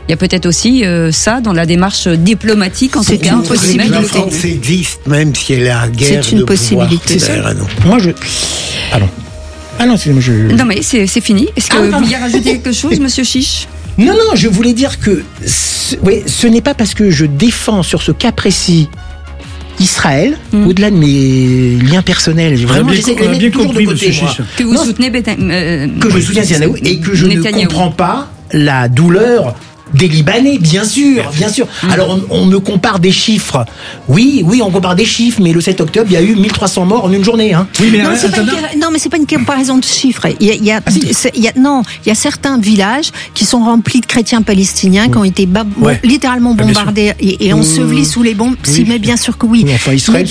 Il y a peut-être aussi ça dans la démarche diplomatique, en tout cas. La France existe, même si elle est à guerre. C'est une possibilité. Moi, Pardon. Ah non, Non, mais c'est fini. Est-ce que vous vouliez rajouter quelque chose, monsieur Chiche ? Non, je voulais dire que ce n'est pas parce que je défends sur ce cas précis Israël, au-delà de mes liens personnels, vraiment j'essaie de les mettre toujours de côté, moi. Que vous soutenez que je soutiens Netanyahou et que je ne comprends pas la douleur des Libanais, bien sûr. Alors on me compare des chiffres. Oui, on compare des chiffres, mais le 7 octobre, il y a eu 1300 morts en une journée. Hein. Oui, mais mais c'est pas une comparaison de chiffres. Il y a certains villages qui sont remplis de chrétiens palestiniens qui ont été littéralement bombardés et ensevelis sous les bombes. Si, mais bien sûr que oui. Enfin,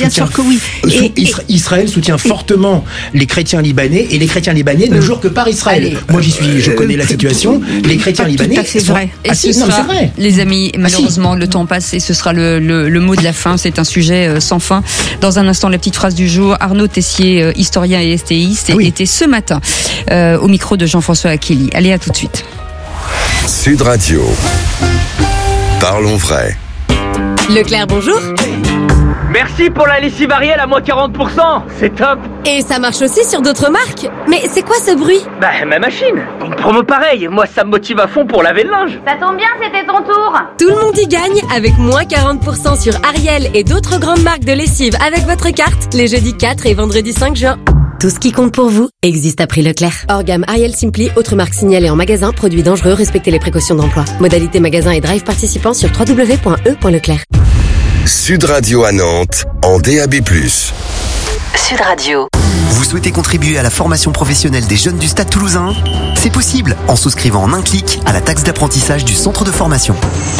Israël soutient fortement les chrétiens libanais et les chrétiens libanais ne jurent que par Israël. Moi, je connais la situation. Les chrétiens libanais. C'est vrai. C'est vrai. Les amis, malheureusement, le temps passe et ce sera le mot de la fin. C'est un sujet sans fin. Dans un instant, la petite phrase du jour. Arnaud Tessier, historien et essayiste, était ce matin au micro de Jean-François Akili. Allez, à tout de suite. Sud Radio. Parlons vrai. Leclerc, bonjour. Merci pour la lessive Ariel à moins 40%, c'est top. Et ça marche aussi sur d'autres marques. Mais c'est quoi ce bruit ? Ma machine. Une promo pareille, moi ça me motive à fond pour laver le linge. Ça tombe bien, c'était ton tour. Tout le monde y gagne avec moins 40% sur Ariel et d'autres grandes marques de lessive avec votre carte les jeudis 4 et vendredi 5 juin. Tout ce qui compte pour vous existe à prix Leclerc. Hors gamme Ariel Simply, autres marques signalées en magasin, produits dangereux, respectez les précautions d'emploi. Modalité magasin et drive participants sur www.e.leclerc. Sud Radio à Nantes, en DAB+. Sud Radio. Vous souhaitez contribuer à la formation professionnelle des jeunes du Stade Toulousain ? C'est possible en souscrivant en un clic à la taxe d'apprentissage du centre de formation.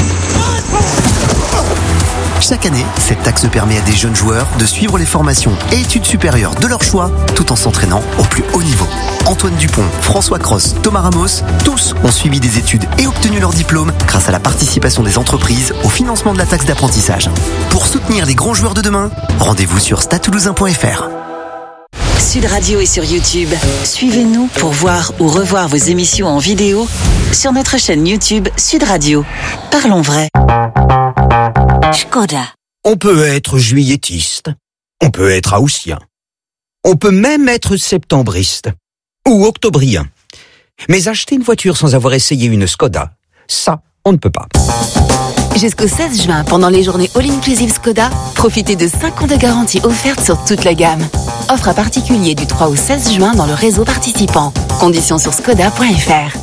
Chaque année, cette taxe permet à des jeunes joueurs de suivre les formations et études supérieures de leur choix tout en s'entraînant au plus haut niveau. Antoine Dupont, François Cross, Thomas Ramos, tous ont suivi des études et obtenu leur diplôme grâce à la participation des entreprises au financement de la taxe d'apprentissage. Pour soutenir les grands joueurs de demain, rendez-vous sur stadetoulousain.fr. Sud Radio est sur YouTube. Suivez-nous pour voir ou revoir vos émissions en vidéo sur notre chaîne YouTube Sud Radio. Parlons vrai. Škoda. On peut être juilletiste, on peut être haussien, on peut même être septembriste ou octobrien. Mais acheter une voiture sans avoir essayé une Škoda, ça, on ne peut pas. Jusqu'au 16 juin, pendant les journées All-Inclusive Škoda, profitez de 5 ans de garantie offerte sur toute la gamme. Offre à particulier du 3 au 16 juin dans le réseau participant. Conditions sur škoda.fr.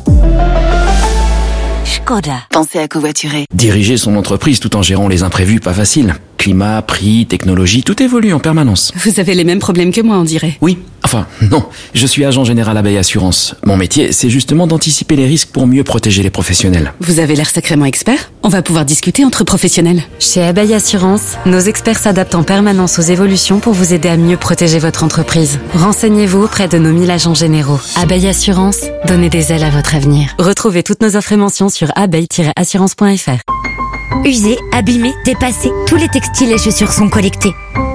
Škoda. Pensez à covoiturer. Diriger son entreprise tout en gérant les imprévus, pas facile. Climat, prix, technologie, tout évolue en permanence. Vous avez les mêmes problèmes que moi, on dirait. Oui, enfin, non. Je suis agent général Abeille Assurance. Mon métier, c'est justement d'anticiper les risques pour mieux protéger les professionnels. Vous avez l'air sacrément expert. On va pouvoir discuter entre professionnels. Chez Abeille Assurance, nos experts s'adaptent en permanence aux évolutions pour vous aider à mieux protéger votre entreprise. Renseignez-vous auprès de nos 1000 agents généraux. Abeille Assurance, donnez des ailes à votre avenir. Retrouvez toutes nos offres et mentions sur abeille-assurance.fr. Usés, abîmés, dépassés, tous les textiles et chaussures sont collectés.